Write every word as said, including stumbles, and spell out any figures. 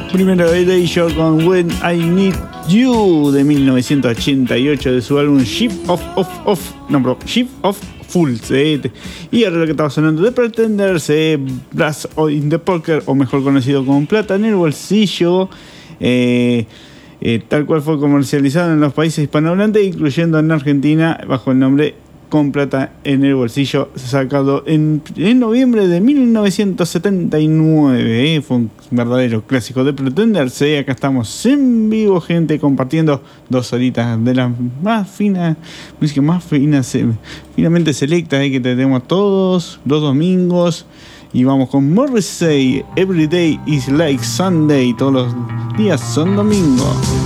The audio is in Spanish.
Primero Erasure con When I Need You de mil novecientos ochenta y ocho de su álbum Shift of of of no, bro, Shift of Fools. Eh. Y ahora lo que estaba sonando de Pretenders, eh, Brass in the Poker, o mejor conocido como Plata en el Bolsillo, eh, eh, tal cual fue comercializado en los países hispanohablantes, incluyendo en Argentina bajo el nombre Con Plata en el Bolsillo, sacado en, en noviembre de mil novecientos setenta y nueve. ¿eh? Fue un verdadero clásico de Pretenders. ¿eh? Acá estamos en vivo, gente, compartiendo dos horitas de la más fina música, más fina, finamente selecta ¿eh? que tenemos todos los domingos. Y vamos con Morrissey, Every Day is Like Sunday. Todos los días son domingos.